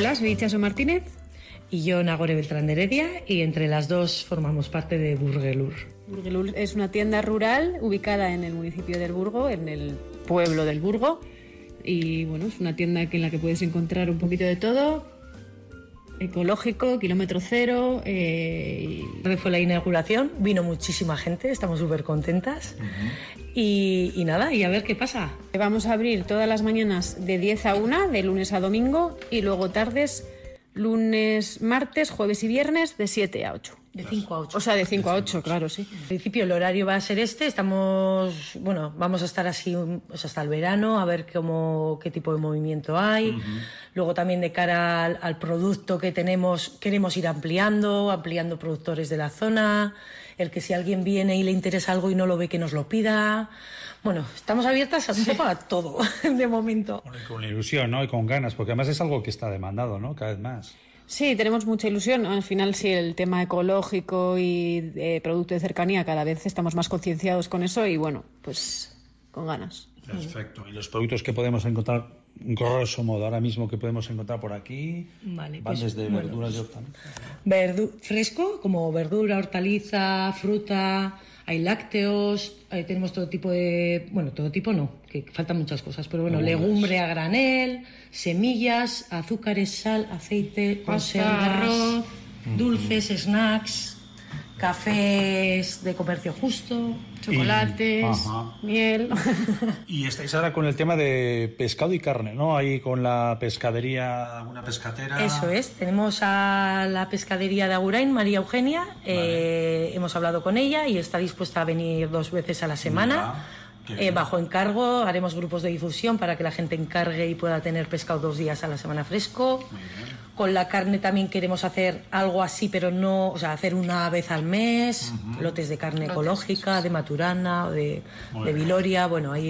Hola, soy Itxaso Martínez. Y yo, Nagore Beltrán de Heredia, y entre las dos formamos parte de Burgelur. Burgelur es una tienda rural ubicada en el municipio del Burgo, en el pueblo del Burgo. Y bueno, es una tienda en la que puedes encontrar un poquito de todo. Ecológico, kilómetro cero. Fue la inauguración, vino muchísima gente, estamos súper contentas. Y nada, y a ver qué pasa. Vamos a abrir todas las mañanas de 10 a 1, de lunes a domingo, y luego tardes, lunes, martes, jueves y viernes, de 7 a 8. De 5 a 8. O sea, de 5 a 8, claro, sí. En principio el horario va a ser vamos a estar así hasta el verano, a ver qué tipo de movimiento hay. Luego también de cara al producto que tenemos, queremos ir ampliando productores de la zona, el que si alguien viene y le interesa algo y no lo ve, que nos lo pida. Bueno, estamos abiertas un poco a todo, de momento. Bueno, y con ilusión, ¿no? Y con ganas, porque además es algo que está demandado, ¿no? Cada vez más. Sí, tenemos mucha ilusión. Al final, sí, el tema ecológico y producto de cercanía, cada vez estamos más concienciados con eso y bueno, pues con ganas. Perfecto. Y los productos que podemos encontrar, grosso modo, ahora mismo que podemos encontrar por aquí, vale, van pues, desde verduras y hortalizas. Fresco, como verdura, hortaliza, fruta, hay lácteos, tenemos todo tipo de... Bueno, todo tipo no, que faltan muchas cosas, pero bueno, legumbre a granel, semillas, azúcares, sal, aceite, conservas, arroz, dulces, snacks, cafés de comercio justo, chocolates, miel. Y estáis ahora con el tema de pescado y carne, ¿no? Ahí con la pescadería, una pescatera. Eso es, tenemos a la pescadería de Agurain, María Eugenia, hemos hablado con ella y está dispuesta a venir 2 veces a la semana. Bajo encargo, haremos grupos de difusión para que la gente encargue y pueda tener pescado 2 días a la semana fresco. Con la carne también queremos hacer algo así, pero no, o sea, hacer una vez al mes, lotes de carne ecológica, de Maturana, de Viloria, bueno, ahí